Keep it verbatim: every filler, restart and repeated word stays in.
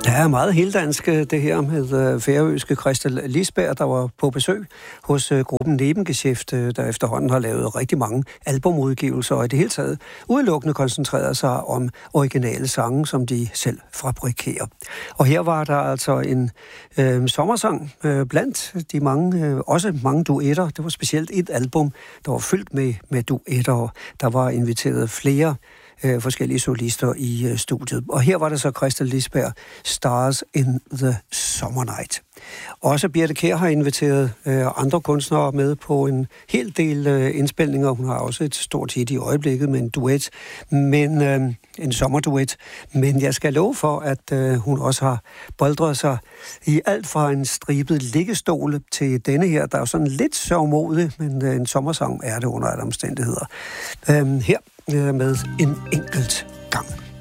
Det er meget heldansk, det her med færøske Christel Lisberg, der var på besøg hos gruppen Nebengeschäft, der efterhånden har lavet rigtig mange albumudgivelser, og i det hele taget udelukkende koncentreret sig om originale sange, som de selv fabrikerer. Og her var der altså en øh, sommersang øh, blandt de mange, øh, også mange duetter. Det var specielt et album, der var fyldt med, med duetter. Der var inviteret flere forskellige solister i uh, studiet. Og her var det så Christel Lisberg, Stars in the Summer Night. Også Birthe Kjær har inviteret uh, andre kunstnere med på en hel del uh, indspilninger. Hun har også et stort hit i øjeblikket med en duet, men uh, en sommerduet. Men jeg skal love for, at uh, hun også har boldret sig i alt fra en stribet liggestol til denne her, der er jo sådan lidt sørgmodig, men uh, en sommersang er det under alle omstændigheder. Uh, her med en enkelt gang.